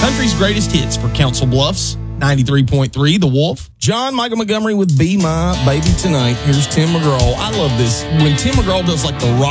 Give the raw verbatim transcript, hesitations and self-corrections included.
Country's greatest hits for Council Bluffs, ninety-three point three, The Wolf. John Michael Montgomery with Be My Baby Tonight. Here's Tim McGraw. I love this. When Tim McGraw does like the rock